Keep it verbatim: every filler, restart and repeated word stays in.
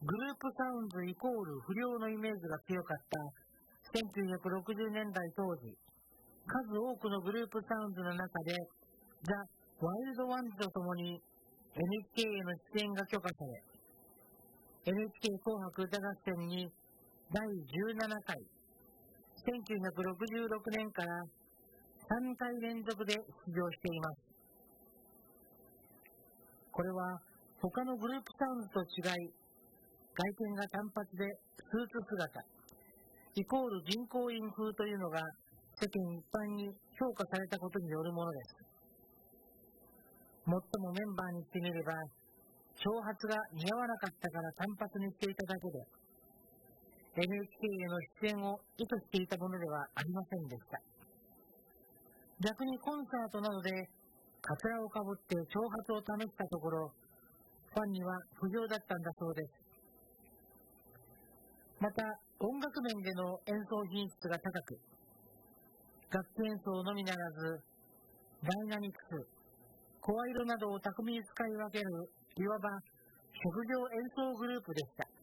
グループサウンズイコール不良のイメージが強かったせんきゅうひゃくろくじゅうねんだい当時、数多くのグループサウンズの中でザ・ワイルドワンズとともに エヌエイチケー への出演が許可され、 エヌエイチケー 紅白歌合戦にだいじゅうななかい、せんきゅうひゃくろくじゅうろくねんからさんかい連続で出場しています。これは他のグループサウンズと違い、外見が単発でスーツ姿イコール銀行員風というのが世間一般に評価されたことによるものです。もっともメンバーにしてみれば、長髪が似合わなかったから単発にしていただけで エヌエイチケー への出演を意図していたものではありませんでした。逆にコンサートなどでカツラをかぶって長髪を試したところ、ファンには不評だったんだそうです。また音楽面での演奏品質が高く、楽器演奏のみならずダイナミクス、声色などを巧みに使い分ける、いわば職業演奏グループでした。